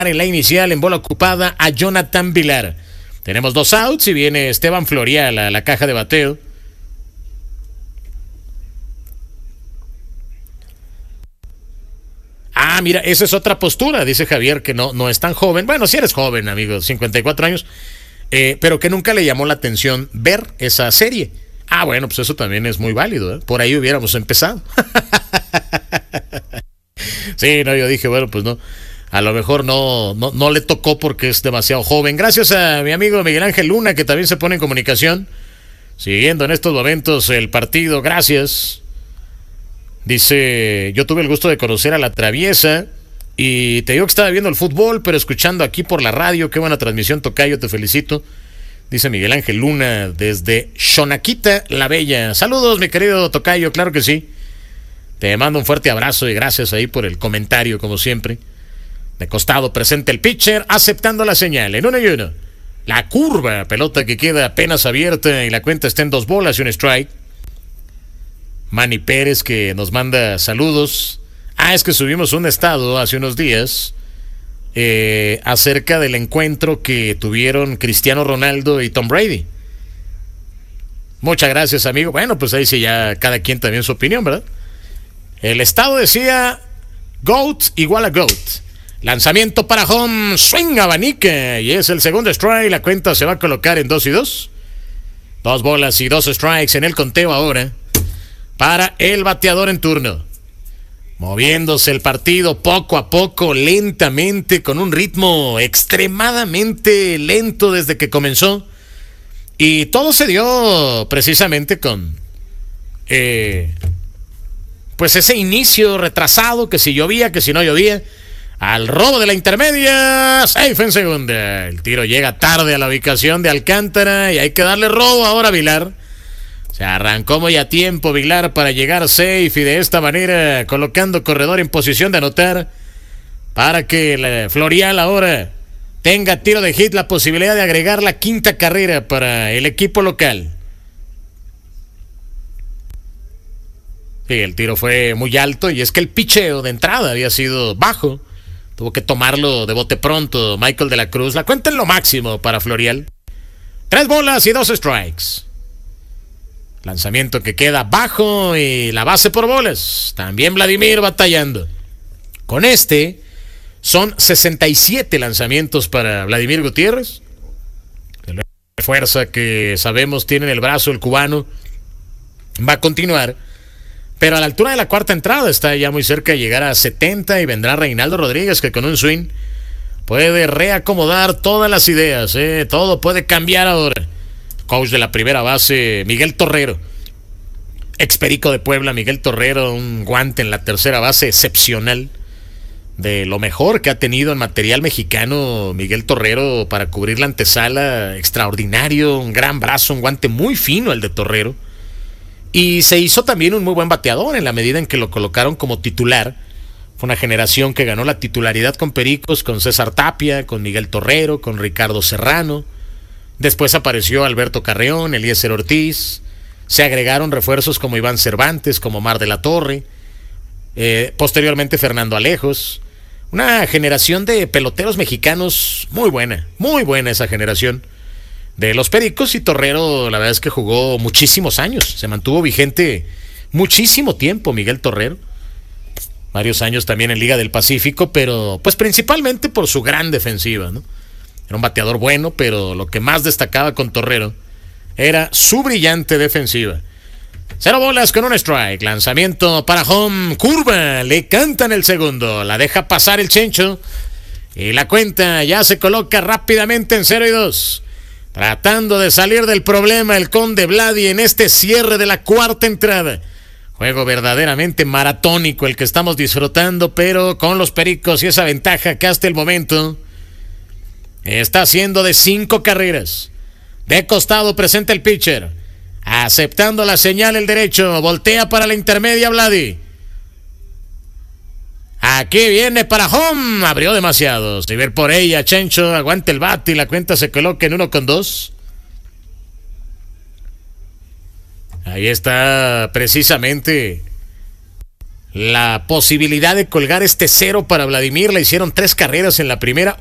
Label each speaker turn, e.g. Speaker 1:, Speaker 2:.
Speaker 1: en la inicial en bola ocupada a Jonathan Villar. Tenemos 2 outs y viene Esteban Florial a la caja de bateo. Ah, mira, esa es otra postura, dice Javier, que no es tan joven. Bueno, si eres joven, amigo, 54 años, pero que nunca le llamó la atención ver esa serie. Ah, bueno, pues eso también es muy válido, ¿eh? Por ahí hubiéramos empezado. Sí, no, yo dije, bueno, pues no, a lo mejor no le tocó porque es demasiado joven. Gracias a mi amigo Miguel Ángel Luna, que también se pone en comunicación, siguiendo en estos momentos el partido. Gracias. Dice, yo tuve el gusto de conocer a La Traviesa y te digo que estaba viendo el fútbol, pero escuchando aquí por la radio. Qué buena transmisión, tocayo, te felicito. Dice Miguel Ángel Luna desde Xonaquita la Bella. Saludos, mi querido tocayo, claro que sí. Te mando un fuerte abrazo y gracias ahí por el comentario, como siempre. De costado presente el pitcher, aceptando la señal en 1-1. La curva, pelota que queda apenas abierta y la cuenta está en 2 bolas y un strike. Manny Pérez, que nos manda saludos. Es que subimos un estado hace unos días acerca del encuentro que tuvieron Cristiano Ronaldo y Tom Brady. Muchas gracias, amigo. Bueno, pues ahí sí ya cada quien también su opinión, ¿verdad? El estado decía GOAT igual a GOAT. Lanzamiento para home, swing abanica y es el segundo strike. La cuenta se va a colocar en 2-2. 2 bolas y 2 strikes en el conteo ahora para el bateador en turno. Moviéndose el partido poco a poco, lentamente, con un ritmo extremadamente lento desde que comenzó. Y todo se dio precisamente con pues ese inicio retrasado, que si llovía, que si no llovía. Al robo de la intermedia, safe en segunda. El tiro llega tarde a la ubicación de Alcántara y hay que darle robo ahora a Villar. Se arrancó muy a tiempo Villar para llegar safe y de esta manera colocando corredor en posición de anotar para que la Florial ahora tenga tiro de hit, la posibilidad de agregar la 5ª carrera para el equipo local. Sí, el tiro fue muy alto y es que el picheo de entrada había sido bajo. Tuvo que tomarlo de bote pronto Michael de la Cruz. La cuenta en lo máximo para Florial. 3 bolas y 2 strikes. Lanzamiento que queda bajo y la base por bolas. También Vladimir batallando. Con este son 67 lanzamientos para Vladimir Gutiérrez. La fuerza que sabemos tiene en el brazo el cubano va a continuar. Pero a la altura de la 4ª entrada está ya muy cerca de llegar a 70 y vendrá Reinaldo Rodríguez, que con un swing puede reacomodar todas las ideas. Todo puede cambiar ahora. Coach de la primera base, Miguel Torrero. Experico de Puebla, Miguel Torrero, un guante en la tercera base excepcional. De lo mejor que ha tenido en material mexicano Miguel Torrero para cubrir la antesala. Extraordinario, un gran brazo, un guante muy fino el de Torrero. Y se hizo también un muy buen bateador en la medida en que lo colocaron como titular. Fue una generación que ganó la titularidad con Pericos, con César Tapia, con Miguel Torrero, con Ricardo Serrano. Después apareció Alberto Carreón, Eliezer Ortiz. Se agregaron refuerzos como Iván Cervantes, como Mar de la Torre. Posteriormente Fernando Alejos. Una generación de peloteros mexicanos muy buena esa generación de los Pericos. Y Torrero, la verdad es que jugó muchísimos años, se mantuvo vigente muchísimo tiempo Miguel Torrero, varios años también en Liga del Pacífico, pero pues principalmente por su gran defensiva, ¿no? Era un bateador bueno, pero lo que más destacaba con Torrero era su brillante defensiva. 0 bolas con un strike, lanzamiento para home, curva, le cantan el segundo, la deja pasar el Chencho y la cuenta ya se coloca rápidamente en 0-2. Tratando de salir del problema el Conde Vladi en este cierre de la 4ª entrada. Juego verdaderamente maratónico el que estamos disfrutando, pero con los Pericos y esa ventaja que hasta el momento está siendo de 5 carreras. De costado presenta el pitcher. Aceptando la señal el derecho. Voltea para la intermedia Vladi. Aquí viene para home. Abrió demasiado. Si ver por ella, Chencho. Aguanta el bate y la cuenta se coloca en 1-2. Ahí está precisamente la posibilidad de colgar este cero para Vladimir. Le hicieron 3 carreras en la primera,